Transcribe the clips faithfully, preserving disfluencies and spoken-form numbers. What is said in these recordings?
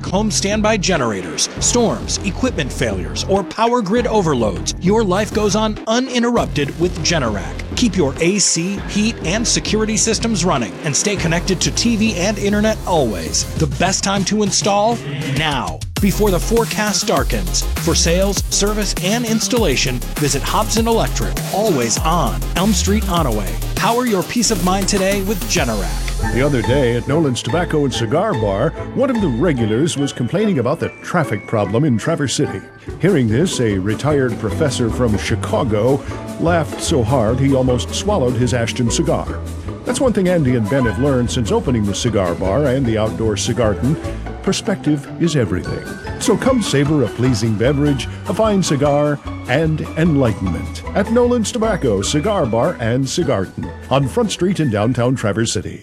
home standby generators, storms, equipment failures, or power grid overloads, your life goes on uninterrupted with Generac. Keep your A C, heat, and security systems running and stay connected to T V and internet always. The best time to install? Now, before the forecast darkens. For sales, service, and installation, visit Hobson Electric, always on Elm Street, Onaway. Power your peace of mind today with Generac. The other day at Nolan's Tobacco and Cigar Bar, one of the regulars was complaining about the traffic problem in Traverse City. Hearing this, a retired professor from Chicago laughed so hard he almost swallowed his Ashton cigar. That's one thing Andy and Ben have learned since opening the cigar bar and the outdoor cigarton. Perspective is everything. So come savor a pleasing beverage, a fine cigar, and enlightenment at Nolan's Tobacco, Cigar Bar, and Cigarton on Front Street in downtown Traverse City.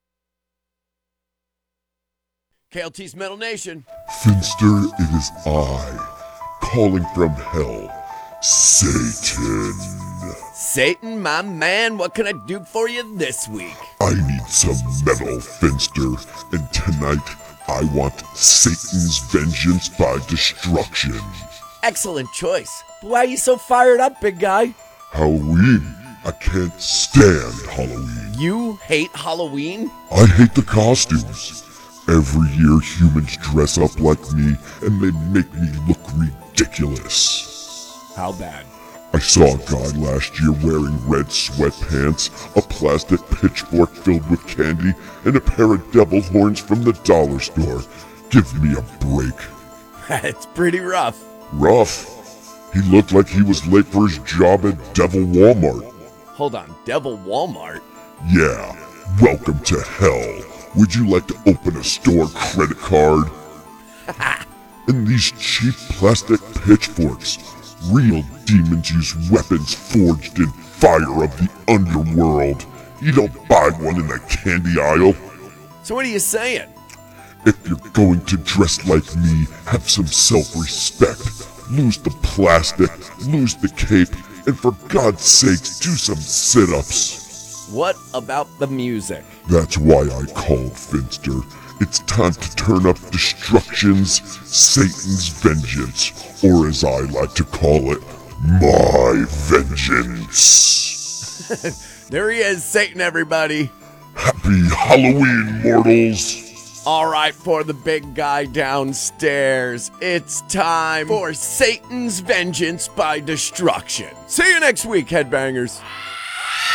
K L T's Metal Nation. Finster, it is I, calling from hell, Satan. Satan, my man, what can I do for you this week? I need some metal, Finster, and tonight I want Satan's vengeance by destruction. Excellent choice. Why are you so fired up, big guy? Halloween. I can't stand Halloween. You hate Halloween? I hate the costumes. Every year humans dress up like me and they make me look ridiculous. How bad? I saw a guy last year wearing red sweatpants, a plastic pitchfork filled with candy, and a pair of devil horns from the dollar store. Give me a break. It's pretty rough. Rough? He looked like he was late for his job at Devil Walmart. Hold on, Devil Walmart? Yeah, welcome to hell. Would you like to open a store credit card? And these cheap plastic pitchforks. Real demons use weapons forged in fire of the underworld. You don't buy one in the candy aisle. So what are you saying? If you're going to dress like me, have some self-respect. Lose the plastic, lose the cape, and for God's sakes, do some sit-ups. What about the music? That's why I called Finster. It's time to turn up Destruction's Satan's Vengeance, or as I like to call it, my vengeance. There he is, Satan, everybody. Happy Halloween, mortals. All right, for the big guy downstairs, it's time for Satan's Vengeance by Destruction. See you next week, headbangers.